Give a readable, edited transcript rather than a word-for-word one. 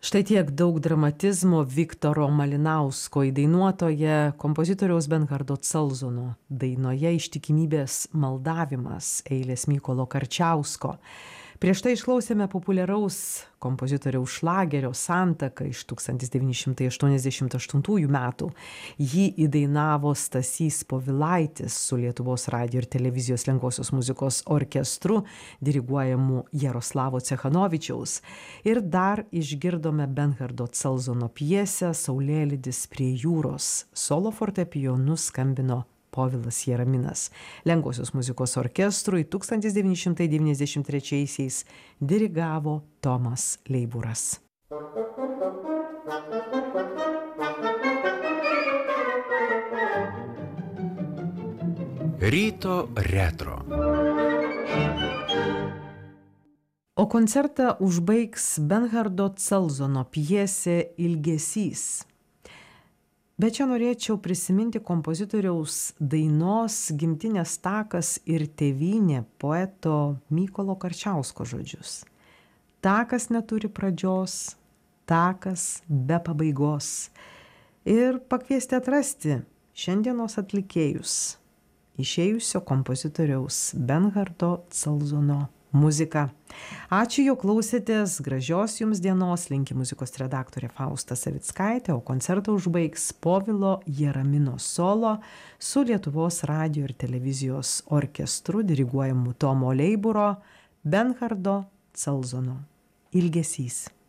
Štai tiek daug dramatizmo Viktoro Malinausko įdainuotoje kompozitoriaus Bernhardo Calzono dainoje Ištikimybės maldavimas, eilės Mykolo Karčiausko. Prieš tai išklausėme populiaraus kompozitoriaus šlagerio Santaka iš 1988 metų. Jį įdainavo Stasys Povilaitis su Lietuvos radijo ir televizijos lengvosios muzikos orkestru, diriguojamu Jaroslavo Cechanovičiaus. Ir dar išgirdome Bernhardo Calzono pjesę Saulėlydis prie jūros. Solo fortepijonu skambino Povilas Jaraminas. Lengvosios muzikos orkestrui 1993-aisiais dirigavo Tomas Leiburas. Ryto retro. O koncertą užbaigs Bernhardo Calzono pjesė Ilgesys. Bet čia norėčiau prisiminti kompozitoriaus dainos Gimtinės takas ir tėvynė poeto Mykolo Karčiausko žodžius. Takas neturi pradžios, takas be pabaigos. Ir pakviesti atrasti šiandienos atlikėjus, išėjusio kompozitoriaus Bernhardo Calzono muziką. Ačiū, jog klausėtės, gražios jums dienos, linki muzikos redaktorė Fausta Savickaitė, o koncertą užbaigs Povilo Jaramino solo su Lietuvos radijo ir televizijos orkestru diriguojamu Tomo Leiburo Bernhardo Calzono Ilgesys.